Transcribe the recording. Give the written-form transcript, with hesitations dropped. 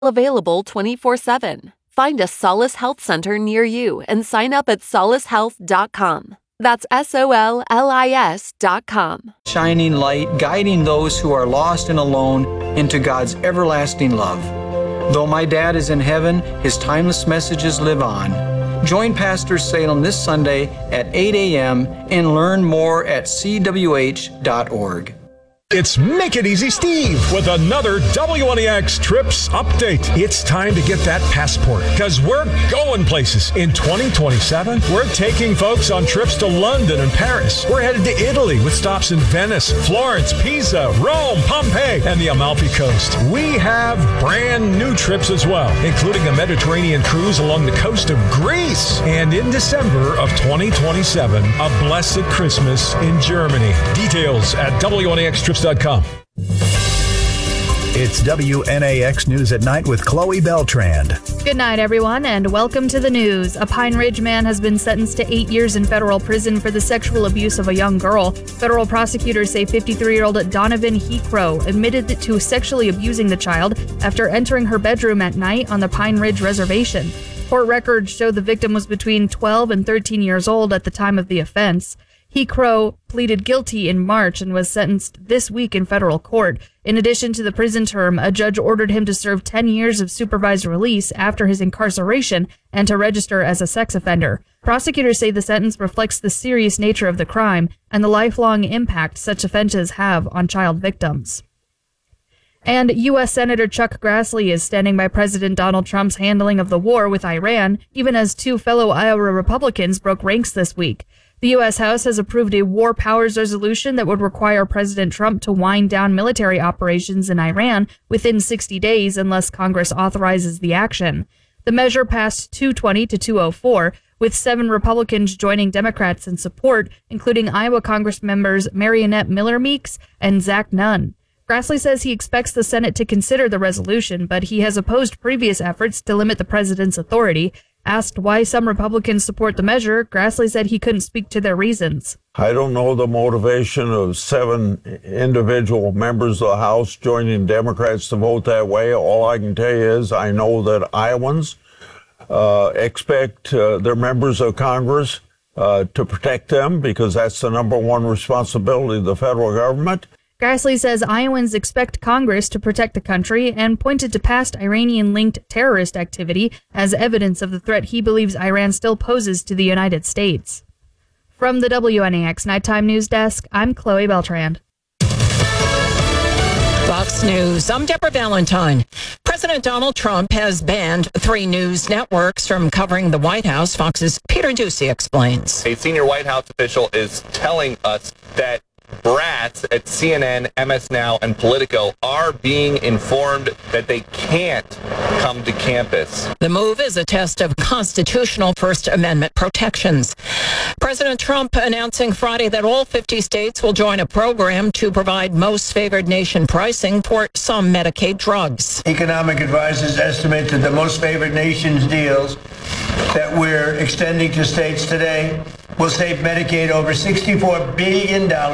Available 24/7. Find a Solace Health Center near you and sign up at solacehealth.com. That's SOLLIS.com. Shining light, guiding those who are lost and alone into God's everlasting love. Though my dad is in heaven, his timeless messages live on. Join Pastor Salem this Sunday at 8 a.m. and learn more at cwh.org. It's Make It Easy Steve with another WNEX Trips update. It's time to get that passport because we're going places. In 2027, we're taking folks on trips to London and Paris. We're headed to Italy with stops in Venice, Florence, Pisa, Rome, Pompeii, and the Amalfi Coast. We have brand new trips as well, including a Mediterranean cruise along the coast of Greece. And in December of 2027, a blessed Christmas in Germany. Details at WNEXTrips.com. It's WNAX News at Night with Chloe Beltrand. Good night, everyone, and welcome to the news. A Pine Ridge man has been sentenced to 8 years in federal prison for the sexual abuse of a young girl. Federal prosecutors say 53-year-old Donovan Hecrow admitted to sexually abusing the child after entering her bedroom at night on the Pine Ridge Reservation. Court records show the victim was between 12 and 13 years old at the time of the offense. Hecrow pleaded guilty in March and was sentenced this week in federal court. In addition to the prison term, a judge ordered him to serve 10 years of supervised release after his incarceration and to register as a sex offender. Prosecutors say the sentence reflects the serious nature of the crime and the lifelong impact such offenses have on child victims. And U.S. Senator Chuck Grassley is standing by President Donald Trump's handling of the war with Iran, even as two fellow Iowa Republicans broke ranks this week. The U.S. House has approved a war powers resolution that would require President Trump to wind down military operations in Iran within 60 days unless Congress authorizes the action. The measure passed 220 to 204, with 7 Republicans joining Democrats in support, including Iowa Congress members Marionette Miller Meeks and Zach Nunn. Grassley says he expects the Senate to consider the resolution, but he has opposed previous efforts to limit the president's authority. Asked why some Republicans support the measure, Grassley said he couldn't speak to their reasons. I don't know the motivation of 7 individual members of the House joining Democrats to vote that way. All I can tell you is I know that Iowans expect their members of Congress to protect them because that's the number one responsibility of the federal government. Grassley says Iowans expect Congress to protect the country and pointed to past Iranian-linked terrorist activity as evidence of the threat he believes Iran still poses to the United States. From the WNAX Nighttime News Desk, I'm Chloe Beltrand. Fox News, I'm Deborah Valentine. President Donald Trump has banned 3 news networks from covering the White House. Fox's Peter Doocy explains. A senior White House official is telling us that brats at CNN, MS Now, and Politico are being informed that they can't come to campus. The move is a test of constitutional First Amendment protections. President Trump announcing Friday that all 50 states will join a program to provide most favored nation pricing for some Medicaid drugs. Economic advisors estimate that the most favored nations deals that we're extending to states today will save Medicaid over $64 billion